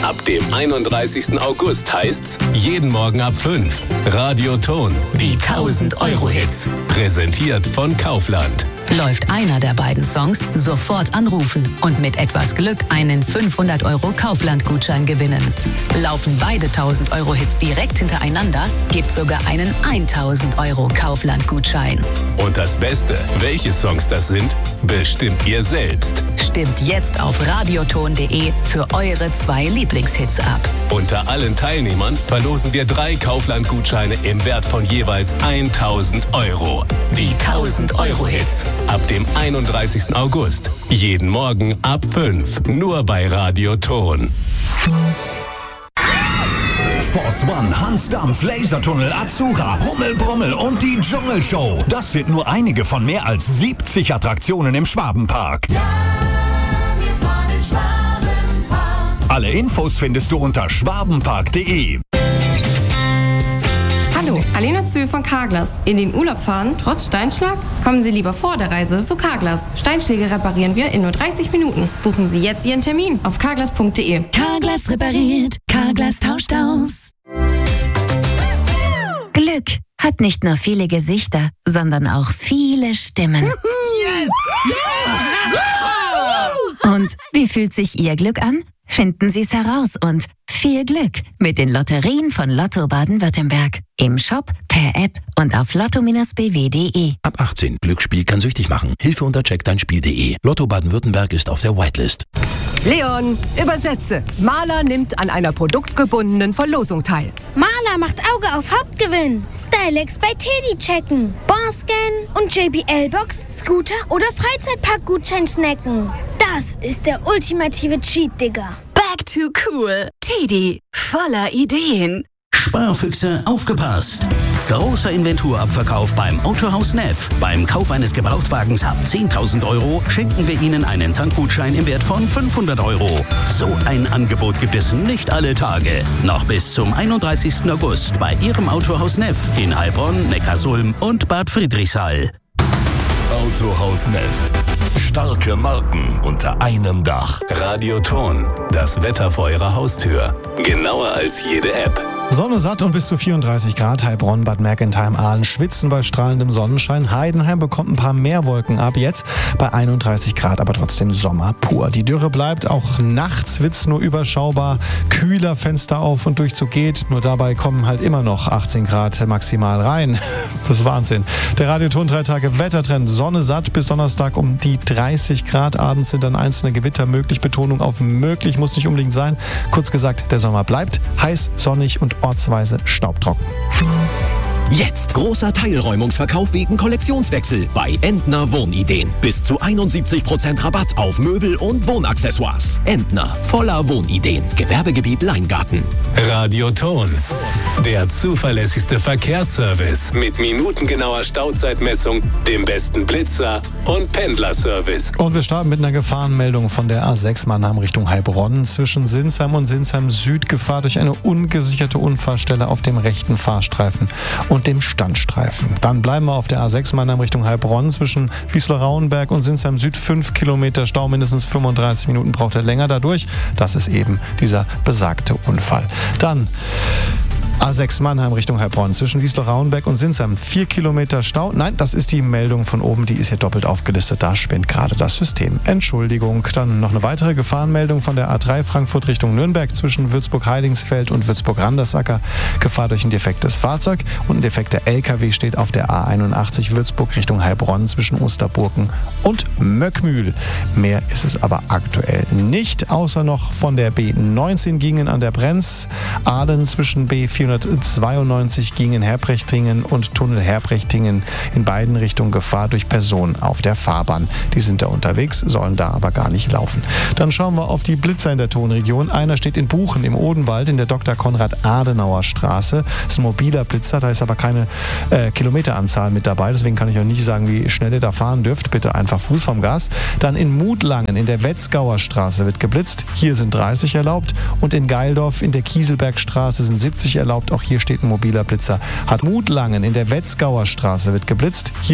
Ab dem 31. August heißt's jeden Morgen ab 5. Radioton, die 1000-Euro-Hits. Präsentiert von Kaufland. Läuft einer der beiden Songs, sofort anrufen und mit etwas Glück einen 500-Euro Kaufland-Gutschein gewinnen. Laufen beide 1000-Euro-Hits direkt hintereinander, gibt's sogar einen 1000-Euro Kaufland-Gutschein. Und das Beste, welche Songs das sind, bestimmt ihr selbst. Stimmt jetzt auf radioton.de für eure 2 Lieblingshits ab. Unter allen Teilnehmern verlosen wir 3 Kaufland-Gutscheine im Wert von jeweils 1000 Euro. Die 1000-Euro-Hits. Ab dem 31. August. Jeden Morgen ab 5. Nur bei Radioton. Force One, Hans Dampf, Lasertunnel, Azura, Hummel, Brummel und die Dschungelshow. Das sind nur einige von mehr als 70 Attraktionen im Schwabenpark. Ja, wir fahren in Schwabenpark. Alle Infos findest du unter schwabenpark.de. Hallo, Alena Zühl von Carglass. In den Urlaub fahren, trotz Steinschlag? Kommen Sie lieber vor der Reise zu Carglass. Steinschläge reparieren wir in nur 30 Minuten. Buchen Sie jetzt Ihren Termin auf carglass.de. Carglass repariert, Carglass tauscht aus. Glück hat nicht nur viele Gesichter, sondern auch viele Stimmen. Yes! Und wie fühlt sich Ihr Glück an? Finden Sie es heraus und viel Glück mit den Lotterien von Lotto Baden-Württemberg. Im Shop, per App und auf lotto-bw.de. Ab 18. Glücksspiel kann süchtig machen. Hilfe unter checkdeinspiel.de. Lotto Baden-Württemberg ist auf der Whitelist. Leon, übersetze. Maler nimmt an einer produktgebundenen Verlosung teil. Maler macht Auge auf Hauptgewinn. Stylex bei Teddy checken. Barscan und JBL-Box, Scooter oder Freizeitpark-Gutschein snacken. Das ist der ultimative Cheat, Digga. Back to cool. Teddy, voller Ideen. Sparfüchse, aufgepasst! Großer Inventurabverkauf beim Autohaus Neff. Beim Kauf eines Gebrauchtwagens ab 10.000 Euro schenken wir Ihnen einen Tankgutschein im Wert von 500 Euro. So ein Angebot gibt es nicht alle Tage. Noch bis zum 31. August bei Ihrem Autohaus Neff in Heilbronn, Neckarsulm und Bad Friedrichshall. Autohaus Neff. Starke Marken unter einem Dach. Radioton, das Wetter vor Ihrer Haustür. Genauer als jede App. Sonne satt und bis zu 34 Grad. Heilbronn, Bad Mergentheim, Aalen schwitzen bei strahlendem Sonnenschein. Heidenheim bekommt ein paar mehr Wolken ab. Jetzt bei 31 Grad, aber trotzdem Sommer pur. Die Dürre bleibt. Auch nachts wird's nur überschaubar. Kühler, Fenster auf und Durchzug geht. Nur dabei kommen halt immer noch 18 Grad maximal rein. Das ist Wahnsinn. Der Radioton 3 Tage Wettertrend. Sonne satt bis Donnerstag um die 30 Grad. Abends sind dann einzelne Gewitter möglich. Betonung auf möglich, muss nicht unbedingt sein. Kurz gesagt, der Sommer bleibt heiß, sonnig und ortsweise staubtrocken. Jetzt großer Teilräumungsverkauf wegen Kollektionswechsel bei Entner Wohnideen. Bis zu 71% Rabatt auf Möbel und Wohnaccessoires. Entner, voller Wohnideen. Gewerbegebiet Leingarten. Radioton, der zuverlässigste Verkehrsservice mit minutengenauer Stauzeitmessung, dem besten Blitzer und Pendlerservice. Und wir starten mit einer Gefahrenmeldung von der A6 Mannheim Richtung Heilbronn. Zwischen Sinsheim und Sinsheim Süd Gefahr durch eine ungesicherte Unfallstelle auf dem rechten Fahrstreifen und dem Standstreifen. Dann bleiben wir auf der A6 Mannheim Richtung Heilbronn. Zwischen Wiesler-Rauenberg und Sinsheim Süd 5 Kilometer Stau, mindestens 35 Minuten braucht er länger dadurch. Das ist eben dieser besagte Unfall. Dann A6 Mannheim Richtung Heilbronn. Zwischen Wiesler-Rauenberg und Sinsheim 4 Kilometer Stau. Nein, das ist die Meldung von oben, die ist hier doppelt aufgelistet. Da spinnt gerade das System. Entschuldigung. Dann noch eine weitere Gefahrenmeldung von der A3 Frankfurt Richtung Nürnberg. Zwischen Würzburg-Heidingsfeld und Würzburg-Randersacker. Gefahr durch ein defektes Fahrzeug. Und ein defekter LKW steht auf der A81 Würzburg Richtung Heilbronn zwischen Osterburken und Möckmühl. Mehr ist es aber aktuell nicht. Außer noch von der B19 gingen an der Brenz. Ahlen zwischen B492 gingen Herbrechtingen und Tunnel Herbrechtingen in beiden Richtungen Gefahr durch Personen auf der Fahrbahn. Die sind da unterwegs, sollen da aber gar nicht laufen. Dann schauen wir auf die Blitzer in der Tonregion. Einer steht in Buchen im Odenwald in der Dr. Konrad-Adenauer Straße. Das ist ein mobiler Blitzer, da ist aber keine Kilometeranzahl mit dabei. Deswegen kann ich auch nicht sagen, wie schnell ihr da fahren dürft. Bitte einfach Fuß vom Gas. Dann in Mutlangen in der Wetzgauer Straße wird geblitzt. Hier sind 30 erlaubt. Und in Geildorf in der Kieselbergstraße sind 70 erlaubt. Auch hier steht ein mobiler Blitzer. Hat Mutlangen in der Wetzgauer Straße wird geblitzt. Hier